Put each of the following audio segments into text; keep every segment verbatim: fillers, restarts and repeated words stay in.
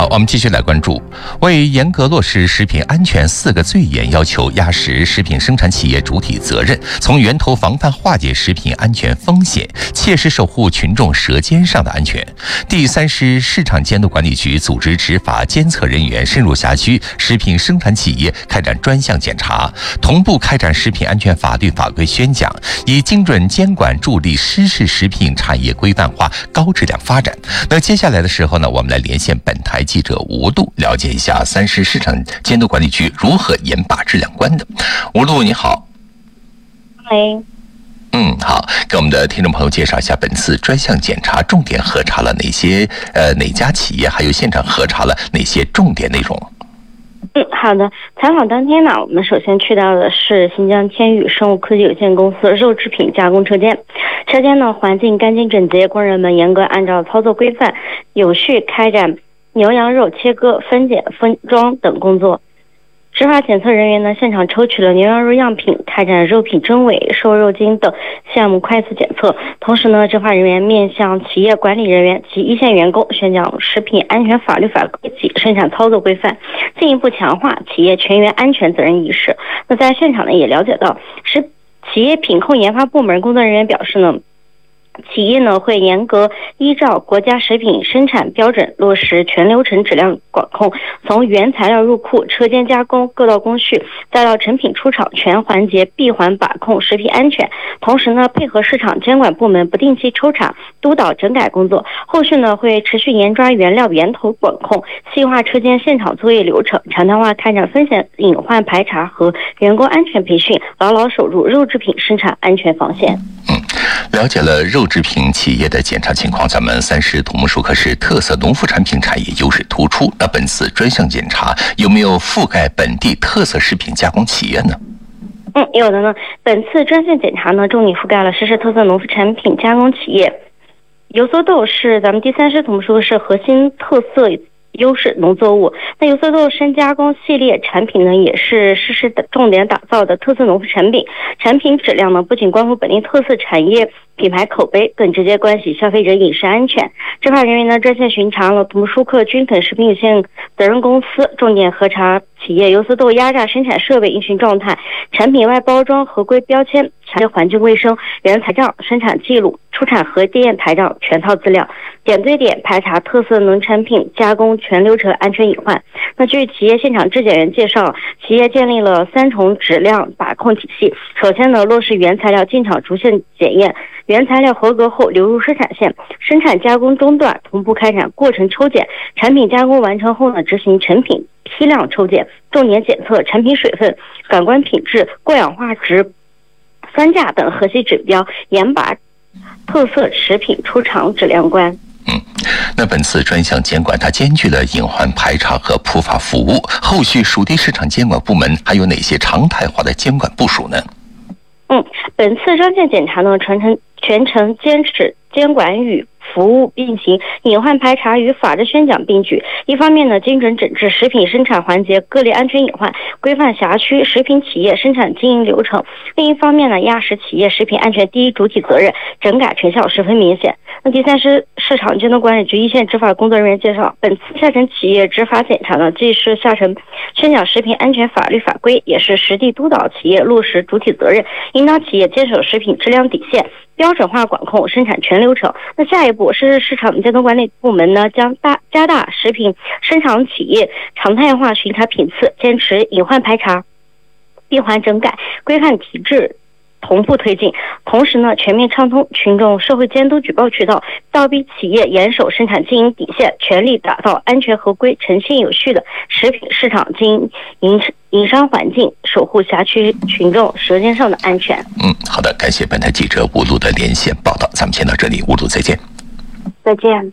好，我们继续来关注，为严格落实食品安全四个最严要求，压实食品生产企业主体责任，从源头防范化解食品安全风险，切实守护群众舌尖上的安全。第三师市场监督管理局组织执法监测人员深入辖区食品生产企业开展专项检查，同步开展食品安全法律法规宣讲，以精准监管助力湿式食品产业规范化、高质量发展。那接下来的时候呢，我们来连线本台记者吴璐，了解一下三师市场监督管理局如何严把质量关的。吴璐你好。 嗨。 嗯，好，给我们的听众朋友介绍一下本次专项检查重点核查了哪些呃哪家企业，还有现场核查了哪些重点内容。 嗯，好的。采访当天呢，我们首先去到的是新疆天宇生物科技有限公司肉制品加工车间。车间呢环境干净整洁，工人们严格按照操作规范，有序开展牛羊肉切割、分拣、分装等工作。执法检测人员呢现场抽取了牛羊肉样品，开展肉品真伪、瘦肉精等项目快速检测。同时呢，执法人员面向企业管理人员及一线员工宣讲食品安全法律法规及生产操作规范，进一步强化企业全员安全责任意识。那在现场呢也了解到，是企业品控研发部门工作人员表示呢，企业呢会严格依照国家食品生产标准落实全流程质量管控，从原材料入库、车间加工、各道工序，再到成品出厂，全环节闭环把控食品安全。同时呢，配合市场监管部门不定期抽查、督导整改工作。后续呢会持续严抓原料源头管控，细化车间现场作业流程，常态化开展风险隐患排查和员工安全培训，牢牢守住肉制品生产安全防线。 嗯，了解了肉制品企业的检查情况，咱们三师土木属可是特色农副产品产业优势突出。那本次专项检查有没有覆盖本地特色食品加工企业呢？ 嗯，有的呢。本次专项检查呢，重点覆盖了实施特色农副产品加工企业。油蓑豆是咱们第三师土木属是核心特色优势农作物。那油蓑豆深加工系列产品呢，也是实施的重点打造的特色农副产品。产品质量呢，不仅关乎本地特色产业品牌口碑，更直接关系消费者饮食安全。执法人员呢专线巡查了土木舒克均肯食品有限责任公司，重点核查企业油蓑豆压榨生产设备运行状态、产品外包装合规标签、强调环境卫生、原材料、生产记录、出产核电台账全套资料，点对点排查特色农产品加工全流程安全隐患。那据企业现场质检员介绍，企业建立了三重质量把控体系。首先呢，落实原材料进场逐线检验，原材料合格后流入生产线，生产加工中段同步开展过程抽检，产品加工完成后呢，执行成品批量抽检，重点检测产品水分、感官品质、过氧化值、酸价等核心指标，严把特色食品出厂质量关。 嗯，那本次专项监管它兼具了隐患排查和普法服务，后续属地市场监管部门还有哪些常态化的监管部署呢？ 嗯，本次专项检查呢，全程全程坚持监管与服务并行，隐患排查与法治宣讲并举。一方面呢，精准整治食品生产环节各类安全隐患，规范辖区食品企业生产经营流程；另一方面呢，压实企业食品安全第一主体责任，整改成效十分明显。那第三师市场监督管理局一线执法工作人员介绍，本次下沉企业执法检查呢，既是下沉宣讲食品安全法律法规，也是实地督导企业落实主体责任，引导企业坚守食品质量底线，标准化管控生产全流程。那下一步是市场监督管理部门呢，将大加大食品生产企业常态化巡查频次，坚持隐患排查、闭环整改、规范提质同步推进。同时呢，全面畅通群众社会监督举报渠道，倒逼企业严守生产经营底线，全力打造安全合规、诚信有序的食品市场经营营商环境，守护辖区群众舌尖上的安全。 嗯，好的，感谢本台记者吴璐的连线报道，咱们先到这里，吴璐再见。 再见。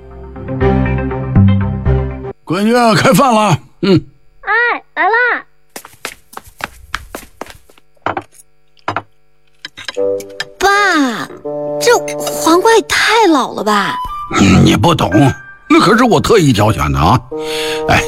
闺女，开饭了。嗯。 哎，来啦。爸，这黄瓜也太老了吧？ 你不懂，那可是我特意挑选的啊！